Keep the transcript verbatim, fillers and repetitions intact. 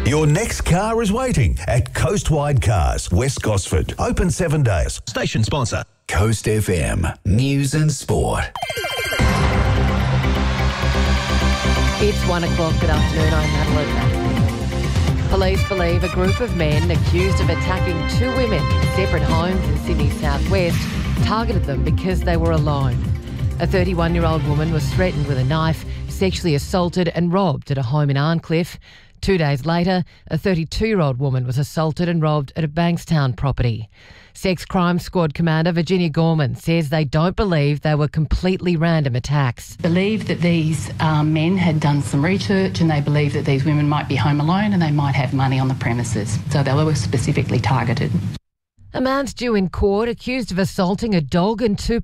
Your next car is waiting at Coastwide Cars, West Gosford. Open seven days. Station sponsor. Coast F M. News and Sport. It's one o'clock. Good afternoon. I'm Madeline. Police believe a group of men accused of attacking two women in separate homes in Sydney's southwest targeted them because they were alone. A thirty-one-year-old woman was threatened with a knife, sexually assaulted and robbed at a home in Arncliffe. Two days later, a thirty-two-year-old woman was assaulted and robbed at a Bankstown property. Sex Crime Squad Commander Virginia Gorman says they don't believe they were completely random attacks. Believe that these um, men had done some research and they believe that these women might be home alone and they might have money on the premises. So they were specifically targeted. A man's due in court accused of assaulting a dog and two